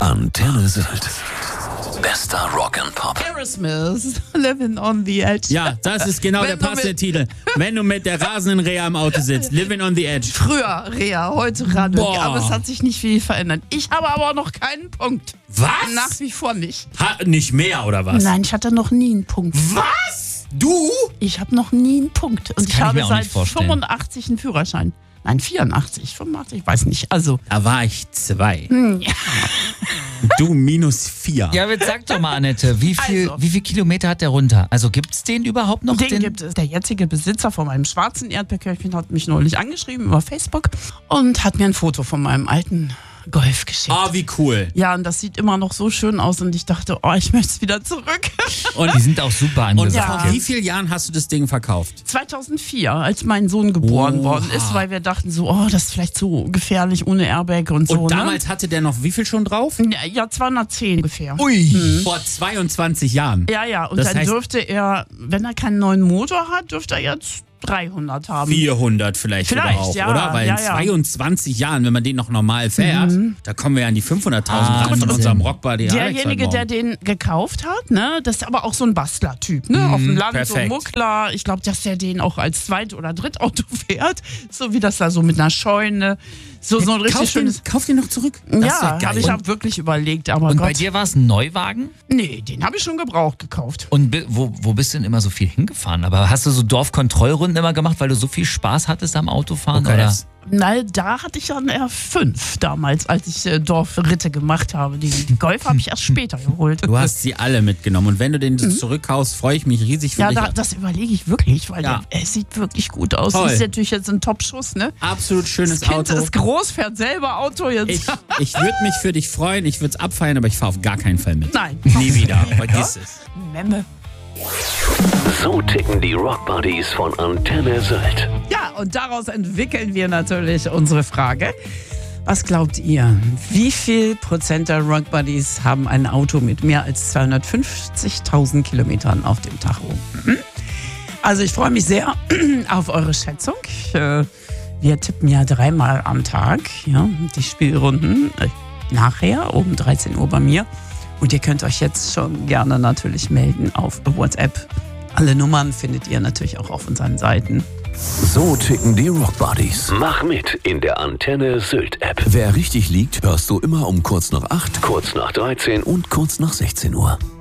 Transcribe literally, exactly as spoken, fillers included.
Antenne Sylt. Bester Rock and Pop. Aerosmith, Living on the Edge. Ja, das ist genau der passende Titel. Wenn du mit der rasenden Reha im Auto sitzt. Living on the Edge. Früher Reha, heute Radio. Boah. Aber es hat sich nicht viel verändert. Ich habe aber auch noch keinen Punkt. Was? Nach wie vor nicht. Ha, nicht mehr, oder was? Nein, ich hatte noch nie einen Punkt. Was? Du? Ich habe noch nie einen Punkt. Und ich kann ich habe mir auch seit nicht vorstellen. fünfundachtzig einen Führerschein. Nein, vierundachtzig, fünfundachtzig, ich weiß nicht. Also, Da war ich zwei. ja. Du minus vier. Ja, jetzt sag doch mal, Annette, wie viel, Also. wie viel Kilometer hat der runter? Also gibt's den überhaupt noch? Den gibt es. Der jetzige Besitzer von meinem schwarzen Erdbeerkörbchen hat mich neulich angeschrieben über Facebook und hat mir ein Foto von meinem alten Golf geschickt. Oh, wie cool. Ja, und das sieht immer noch so schön aus und ich dachte, oh, ich möchte es wieder zurück. Und, Die sind auch super und angesagt. Ja. vor wie vielen Jahren hast du das Ding verkauft? zweitausendvier, als mein Sohn geboren Oha. worden ist, weil wir dachten so, oh, das ist vielleicht so gefährlich ohne Airbag und so. Und ne? damals hatte der noch wie viel schon drauf? Ja, zweihundertzehn ungefähr. Ui. Vor zweiundzwanzig Jahren. Ja, ja, und Das dann heißt- dürfte er, wenn er keinen neuen Motor hat, dürfte er jetzt dreihundert haben. vierhundert vielleicht, Vielleicht, sogar auch, ja, oder? Weil ja, in ja. zweiundzwanzig Jahren, wenn man den noch normal fährt, da kommen wir ja an die fünfhunderttausend ran von Wahnsinn. unserem Rockbuddy Alex heute Derjenige, Morgen. der den gekauft hat, ne, das ist aber auch so ein Bastler-Typ, ne, auf dem Land, so ein perfekt. Muckler. Ich glaube, dass der den auch als Zweit- oder Drittauto fährt, so wie das da so mit einer Scheune, so, so ein richtig Kauf den, schönes... kauf den noch zurück. Das ist Ja, doch geil. habe ich auch wirklich überlegt, aber Und Gott, bei dir war es ein Neuwagen? nee, den habe ich schon gebraucht gekauft. Und bi- wo, wo bist du denn immer so viel hingefahren? Aber hast du so Dorfkontrollrunden immer gemacht, weil du so viel Spaß hattest am Autofahren? Okay, oder? das- Na, da hatte ich dann eher fünf damals, als ich äh, Dorfritte gemacht habe. Die, die Golf habe ich erst später geholt. Du hast sie alle mitgenommen. Und wenn du den zurückkaufst, freue ich mich riesig für Ja, dich. da, das überlege ich wirklich, weil Ja. der, es sieht wirklich gut aus. Toll. Das ist natürlich jetzt ein Top-Schuss, ne? Absolut schönes Das Kind Auto. ist groß, fährt selber Auto jetzt. Ich, ich würde mich für dich freuen, ich würde es abfeiern, aber ich fahre auf gar keinen Fall mit. Nein. Nie wieder. Vergiss es. Memme. So ticken die Rockbuddies von Antenne Sylt. Ja, und daraus entwickeln wir natürlich unsere Frage. Was glaubt ihr? Wie viel Prozent der Rockbuddies haben ein Auto mit mehr als zweihundertfünfzigtausend Kilometern auf dem Tacho? Hm? Also ich freue mich sehr auf eure Schätzung. Äh, Wir tippen ja dreimal am Tag, ja, die Spielrunden äh, nachher um dreizehn Uhr bei mir. Und ihr könnt euch jetzt schon gerne natürlich melden auf WhatsApp. Alle Nummern findet ihr natürlich auch auf unseren Seiten. So ticken die Rockbuddies. Mach mit in der Antenne Sylt App. Wer richtig liegt, hörst du immer um kurz nach acht, kurz nach dreizehn und kurz nach sechzehn Uhr.